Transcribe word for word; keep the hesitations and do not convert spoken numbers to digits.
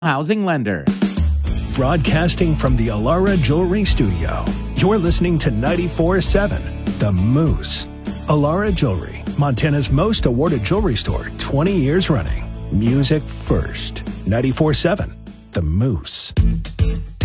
housing lender. Broadcasting from the Alara Jewelry Studio, you're listening to ninety-four point seven, The Moose. Alara Jewelry, Montana's most awarded jewelry store, twenty years running. Music first. ninety-four point seven, The Moose.